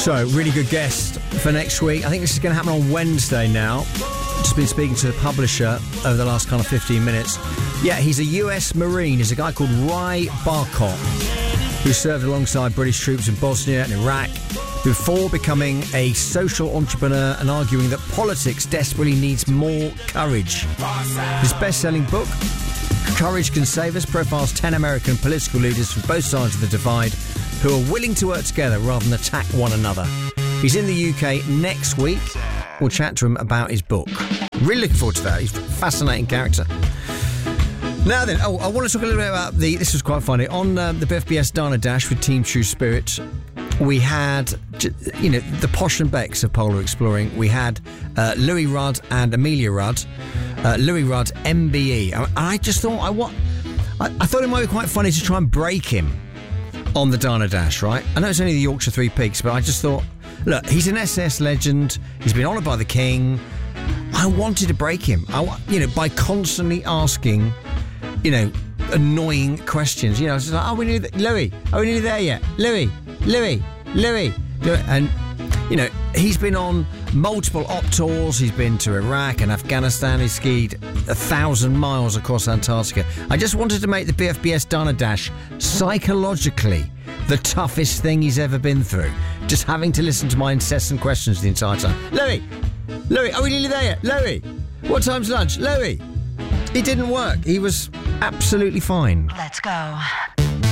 So, really good guest for next week. I think this is going to happen on Wednesday now. Just been speaking to the publisher over the last kind of 15 minutes. Yeah, he's a US Marine. He's a guy called Ry Barkov, who served alongside British troops in Bosnia and Iraq before becoming a social entrepreneur and arguing that politics desperately needs more courage. His best-selling book, Courage Can Save Us, profiles 10 American political leaders from both sides of the divide who are willing to work together rather than attack one another. He's in the UK next week. We'll chat to him about his book. Really looking forward to that. He's a fascinating character. Now then, I want to talk a little bit about this was quite funny. On the BFBS Dana Dash with Team True Spirit, we had, the Posh and Becks of Polar Exploring. We had Louis Rudd and Amelia Rudd. Louis Rudd, MBE. I just thought, I thought it might be quite funny to try and break him on the Dana Dash, right? I know it's only the Yorkshire Three Peaks, but I just thought, look, he's an SS legend. He's been honoured by the King. I wanted to break him, by constantly asking, annoying questions. It's just like, are we nearly Louis? Are we nearly there yet? Louis. And, he's been on multiple op tours. He's been to Iraq and Afghanistan. He's skied 1,000 miles across Antarctica. I just wanted to make the BFBS Dana Dash psychologically the toughest thing he's ever been through. Just having to listen to my incessant questions the entire time. Louis, are we nearly there yet? Louis, what time's lunch? Louis. It didn't work. He was absolutely fine. Let's go.